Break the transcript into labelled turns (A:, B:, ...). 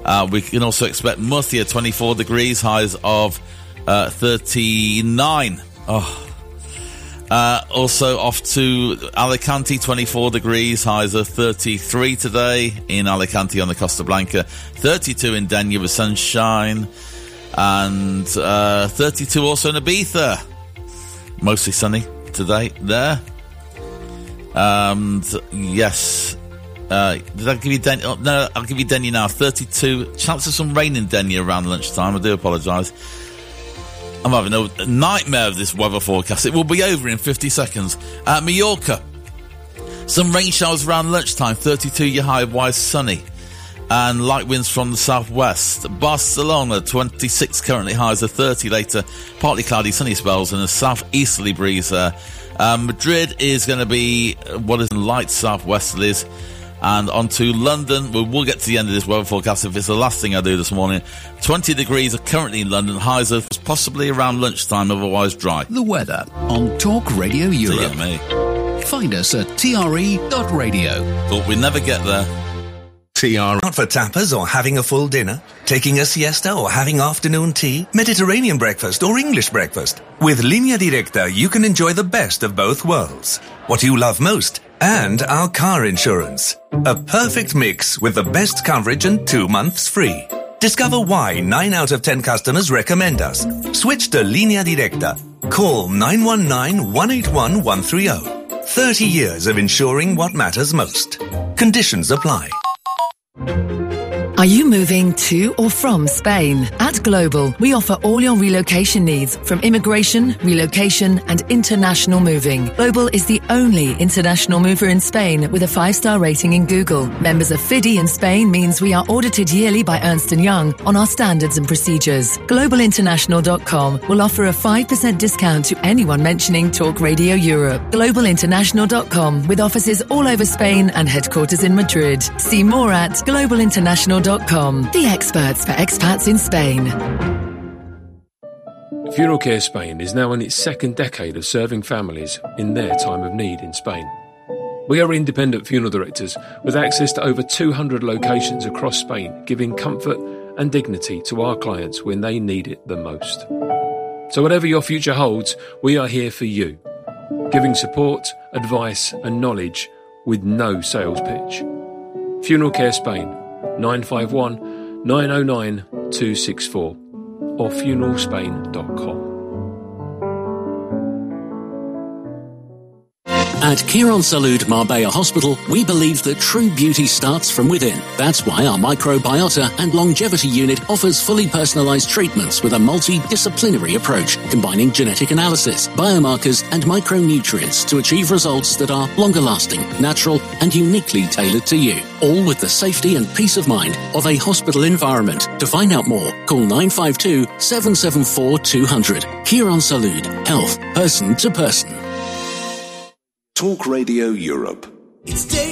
A: We can also expect Murcia, 24 degrees, highs of 39. Also off to Alicante, 24 degrees, highs of 33 today in Alicante on the Costa Blanca, 32 in Denia with sunshine, and 32 also in Ibiza. Mostly sunny today there. Yes. Did I give you Denia? Oh, no, I'll give you Denia now. 32. Chance of some rain in Denia around lunchtime. I do apologise. I'm having a nightmare of this weather forecast. It will be over in 50 seconds. Mallorca. Some rain showers around lunchtime. 32 your high, wise sunny. And light winds from the southwest. Barcelona, 26 currently, highs of 30 later. Partly cloudy, sunny spells and a southeasterly breeze there. Madrid is going to be what is light southwesterlies. And on to London. We'll get to the end of this weather forecast if it's the last thing I do this morning. 20 degrees are currently in London. Highs are possibly around lunchtime, otherwise dry.
B: The weather on Talk Radio Europe.
A: Me.
B: Find us at tre.radio.
A: Thought we'd never get there.
C: Out for tapas or having a full dinner? Taking a siesta or having afternoon tea? Mediterranean breakfast or English breakfast? With Línea Directa, you can enjoy the best of both worlds. What you love most and our car insurance. A perfect mix with the best coverage and 2 months free. Discover why 9 out of 10 customers recommend us. Switch to Línea Directa. Call 919-181-130. 30 years of insuring what matters most. Conditions apply.
D: Are you moving to or from Spain? At Global, we offer all your relocation needs, from immigration, relocation, and international moving. Global is the only international mover in Spain with a 5-star rating in Google. Members of FIDI in Spain means we are audited yearly by Ernst & Young on our standards and procedures. GlobalInternational.com will offer a 5% discount to anyone mentioning Talk Radio Europe. GlobalInternational.com, with offices all over Spain and headquarters in Madrid. See more at GlobalInternational.com. The experts for expats in Spain.
E: Funeral Care Spain is now in its second decade of serving families in their time of need in Spain. We are independent funeral directors with access to over 200 locations across Spain, giving comfort and dignity to our clients when they need it the most. So whatever your future holds, we are here for you, giving support, advice and knowledge with no sales pitch. Funeral Care Spain, 951 909 264 or funeralspain.com.
F: At Quirónsalud Marbella Hospital, we believe that true beauty starts from within. That's why our microbiota and longevity unit offers fully personalized treatments with a multidisciplinary approach, combining genetic analysis, biomarkers, and micronutrients to achieve results that are longer lasting, natural, and uniquely tailored to you. All with the safety and peace of mind of a hospital environment. To find out more, call 952 774 200. Quirónsalud, health, person to person.
G: Talk Radio Europe.
H: It's day